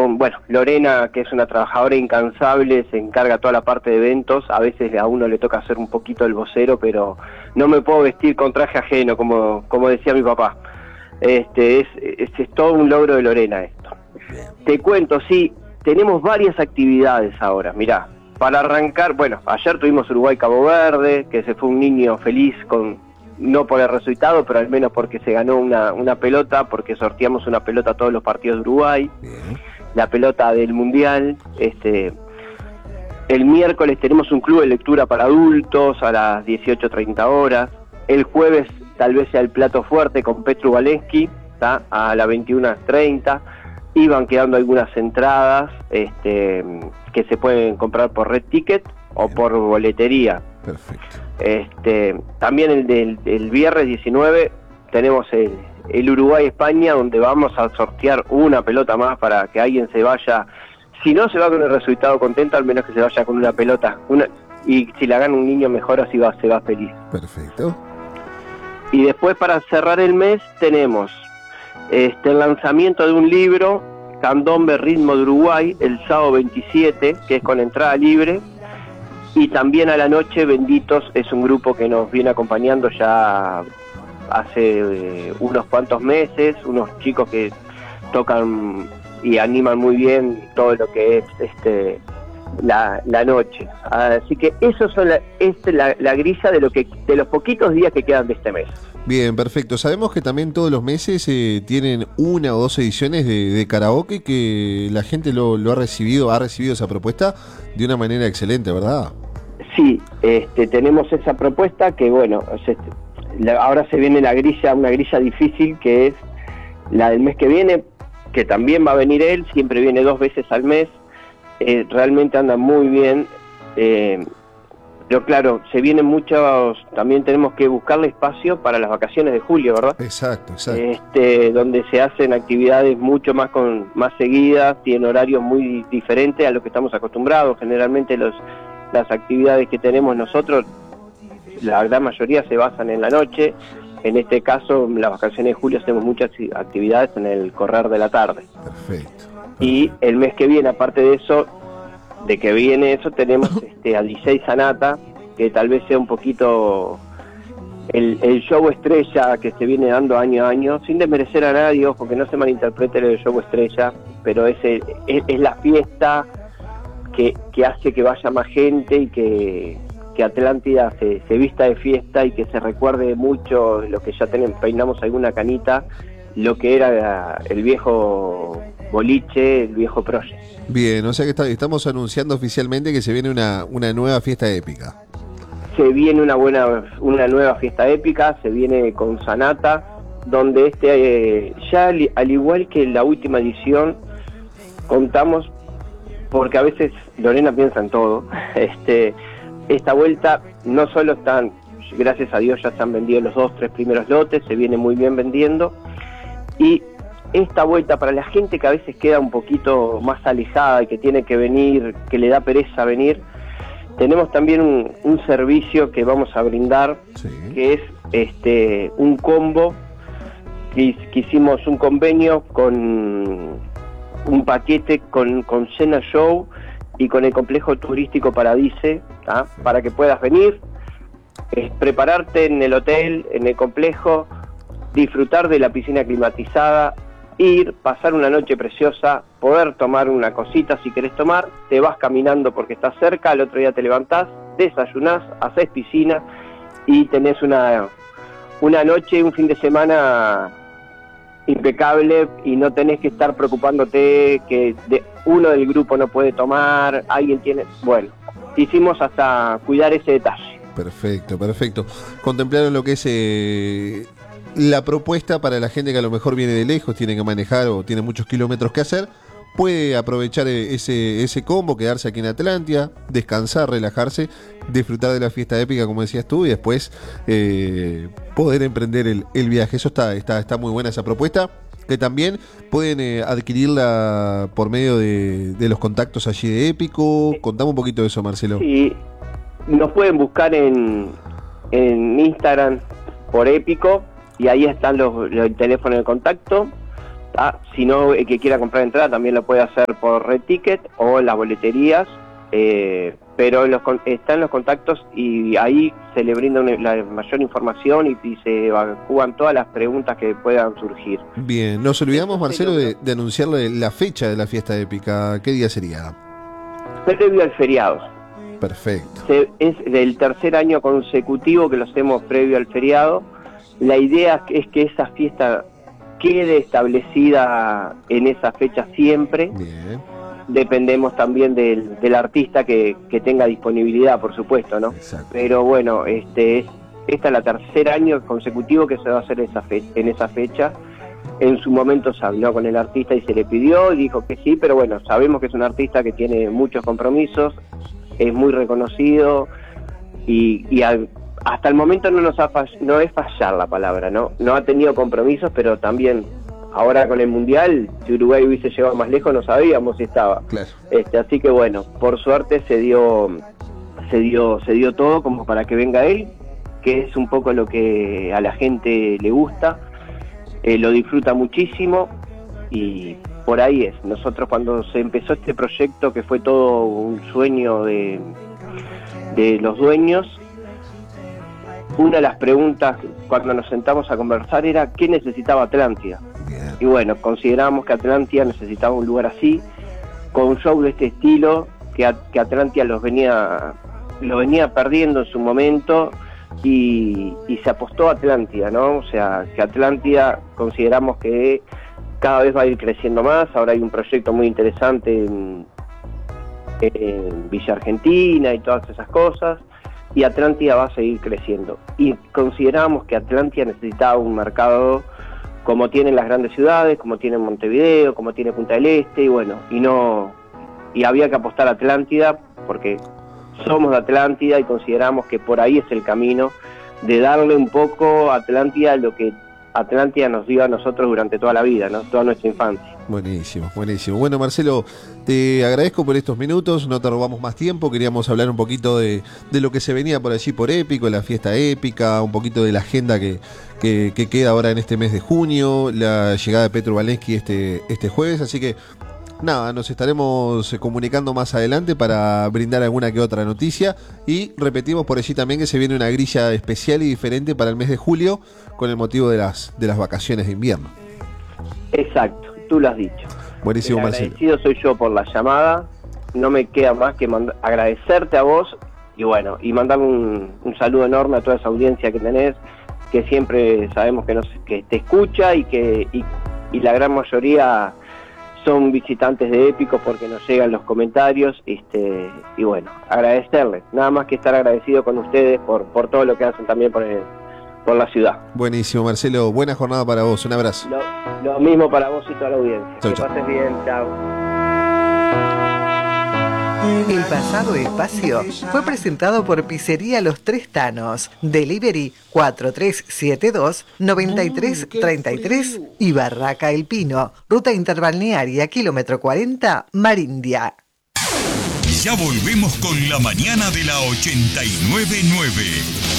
bueno, Lorena, que es una trabajadora incansable, se encarga toda la parte de eventos. A veces a uno le toca hacer un poquito el vocero, pero no me puedo vestir con traje ajeno, como decía mi papá. Es todo un logro de Lorena esto. Te cuento, sí, tenemos varias actividades ahora. Mirá, para arrancar, bueno, ayer tuvimos Uruguay-Cabo Verde, que se fue un niño feliz no por el resultado, pero al menos porque se ganó una pelota, porque sorteamos una pelota a todos los partidos de Uruguay. Bien. La pelota del Mundial. El miércoles tenemos un club de lectura para adultos a las 18:30 horas. El jueves tal vez sea el plato fuerte con Petru Walensky, ¿tá? A las 21:30. Iban quedando algunas entradas que se pueden comprar por Red Ticket o por boletería. Perfecto. También el viernes 19 tenemos el Uruguay-España, donde vamos a sortear una pelota más para que alguien se vaya. Si no se va con el resultado contento, al menos que se vaya con una pelota. Y si la gana un niño mejor, así se va feliz. Perfecto. Y después, para cerrar el mes, tenemos el lanzamiento de un libro, Candombe Ritmo de Uruguay, el sábado 27, que es con entrada libre. Y también a la noche, Benditos es un grupo que nos viene acompañando ya hace unos cuantos meses, unos chicos que tocan y animan muy bien todo lo que es la noche. Así que eso son la grilla de los poquitos días que quedan de este mes. Bien, perfecto. Sabemos que también todos los meses tienen una o dos ediciones de karaoke, que la gente lo ha recibido esa propuesta de una manera excelente, ¿verdad? Sí, tenemos esa propuesta que, bueno, ahora se viene una grilla difícil, que es la del mes que viene, que también va a venir él, siempre viene 2 veces al mes, realmente anda muy bien, pero claro, se vienen muchos, también tenemos que buscarle espacio para las vacaciones de julio, ¿verdad? Exacto. Donde se hacen actividades mucho más seguidas y en horarios muy diferentes a los que estamos acostumbrados. Generalmente las actividades que tenemos nosotros, la gran mayoría se basan en la noche. En este caso, en las vacaciones de julio hacemos muchas actividades en el correr de la tarde. Perfecto. Y el mes que viene, aparte de eso, tenemos a DJ Sanata, que tal vez sea un poquito el show estrella que se viene dando año a año, sin desmerecer a nadie, ojo, que no se malinterprete el show estrella, pero es la fiesta que hace que vaya más gente y que Atlántida se vista de fiesta y que se recuerde mucho lo que ya peinamos alguna canita, lo que era el viejo boliche, el viejo proyecto. Bien, o sea que estamos anunciando oficialmente que se viene una nueva fiesta épica. Se viene una nueva fiesta épica, se viene con Sanata, donde ya al igual que la última edición, contamos, porque a veces Lorena piensa en todo, esta vuelta no solo están, gracias a Dios ya se han vendido los 2-3 primeros lotes, se viene muy bien vendiendo, y esta vuelta para la gente que a veces queda un poquito más alejada y que tiene que venir, que le da pereza venir, tenemos también un servicio que vamos a brindar, sí, que es un combo, que hicimos un convenio con un paquete con Cena Show y con el complejo turístico Paradise, ¿tá? Para que puedas venir, prepararte en el hotel, en el complejo, disfrutar de la piscina climatizada, pasar una noche preciosa, poder tomar una cosita si querés tomar, te vas caminando porque estás cerca, al otro día te levantás, desayunás, haces piscina y tenés una noche, un fin de semana impecable y no tenés que estar preocupándote que uno del grupo no puede tomar, alguien tiene... Bueno, hicimos hasta cuidar ese detalle. Perfecto. Contemplaron lo que es la propuesta para la gente que a lo mejor viene de lejos, tiene que manejar o tiene muchos kilómetros que hacer, puede aprovechar ese combo, quedarse aquí en Atlántida, descansar, relajarse, disfrutar de la fiesta épica, como decías tú, y después poder emprender el viaje. Eso está muy buena esa propuesta, que también pueden adquirirla por medio de los contactos allí de Épico. Contame un poquito de eso, Marcelo. Sí, nos pueden buscar en Instagram por Épico, y ahí están el teléfono de contacto. Si no, el que quiera comprar entrada también lo puede hacer por Red Ticket o en las boleterías, pero están los contactos y ahí se le brinda la mayor información y se evacúan todas las preguntas que puedan surgir. Bien, nos olvidamos, Marcelo, de anunciarle la fecha de la fiesta épica. ¿Qué día sería? Previo al feriado. Perfecto. Es del tercer año consecutivo que lo hacemos previo al feriado. La idea es que esa fiesta quede establecida en esa fecha siempre. Bien. Dependemos también del artista que tenga disponibilidad, por supuesto, ¿no? Exacto. Pero bueno, esta es la tercer año consecutivo que se va a hacer en esa fecha. En su momento se habló con el artista y se le pidió y dijo que sí, pero bueno, sabemos que es un artista que tiene muchos compromisos, es muy reconocido y hasta el momento no es fallar la palabra, ¿no? No ha tenido compromisos, pero también ahora con el Mundial, si Uruguay hubiese llegado más lejos no sabíamos si estaba. Claro. Así que bueno, por suerte se dio todo como para que venga él, que es un poco lo que a la gente le gusta, lo disfruta muchísimo y por ahí es. Nosotros cuando se empezó este proyecto, que fue todo un sueño de los dueños, una de las preguntas cuando nos sentamos a conversar era ¿qué necesitaba Atlántida? Bien. Y bueno, consideramos que Atlántida necesitaba un lugar así, con un show de este estilo, que Atlántida lo venía perdiendo en su momento y se apostó a Atlántida, ¿no? O sea, que Atlántida consideramos que cada vez va a ir creciendo más. Ahora hay un proyecto muy interesante en Villa Argentina y todas esas cosas, y Atlántida va a seguir creciendo. Y consideramos que Atlántida necesitaba un mercado como tienen las grandes ciudades, como tiene Montevideo, como tiene Punta del Este, y bueno, y había que apostar a Atlántida porque somos de Atlántida y consideramos que por ahí es el camino de darle un poco a Atlántida lo que Atlántida nos dio a nosotros durante toda la vida, ¿no? Toda nuestra infancia. Buenísimo, buenísimo. Bueno, Marcelo, te agradezco por estos minutos, no te robamos más tiempo, queríamos hablar un poquito de lo que se venía por allí por Épico, la fiesta épica, un poquito de la agenda que queda ahora en este mes de junio, la llegada de Petru Valensky este jueves, así que nada, nos estaremos comunicando más adelante para brindar alguna que otra noticia y repetimos por allí también que se viene una grilla especial y diferente para el mes de julio con el motivo de las vacaciones de invierno. Exacto, tú lo has dicho. Buenísimo, Marcelo. Agradecido soy yo por la llamada, no me queda más que agradecerte a vos y bueno, y mandar un saludo enorme a toda esa audiencia que tenés, que siempre sabemos que te escucha y la gran mayoría son visitantes de Épico porque nos llegan los comentarios, y bueno, agradecerles, nada más que estar agradecido con ustedes por todo lo que hacen también por la ciudad. Buenísimo, Marcelo, buena jornada para vos, un abrazo. Lo mismo para vos y toda la audiencia. Chau, que chau. pases bien, chao. El pasado espacio fue presentado por Pizzería Los Tres Tanos, Delivery 4372-9333 y Barraca El Pino, Ruta Interbalnearia, kilómetro 40, Marindia. Ya volvemos con la mañana de la 89.9.